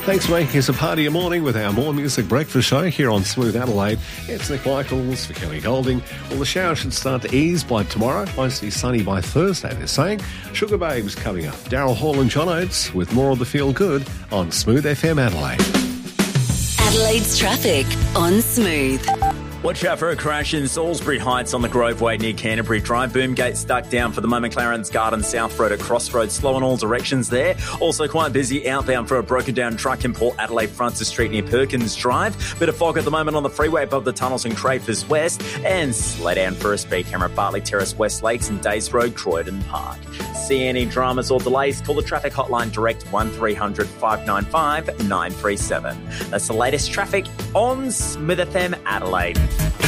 Thanks for making us a part of your morning with our More Music Breakfast show here on Smooth Adelaide. It's Nick Michaels for Kelly Golding. Well, the shower should start to ease by tomorrow. Mostly sunny by Thursday, they're saying. Sugar Babes coming up. Daryl Hall and John Oates with more of the feel good on Smooth FM Adelaide. Adelaide's traffic on Smooth. Watch out for a crash in Salisbury Heights on the Groveway near Canterbury Drive. Boomgate stuck down for the moment. Clarence Garden South Road at Crossroads, slow in all directions there. Also quite busy outbound for a broken down truck in Port Adelaide Francis Street near Perkins Drive. Bit of fog at the moment on the freeway above the tunnels in Crafers West. And slow down for a speed camera at Bartley Terrace West Lakes and Days Road, Croydon Park. See any dramas or delays, call the traffic hotline direct 1300 595 937. That's the latest traffic on Smooth FM Adelaide.